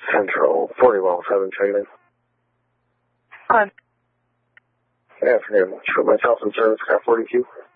Central, 40 Mile 7, check it in. Hi. Good afternoon. Shoot myself in service, car 42.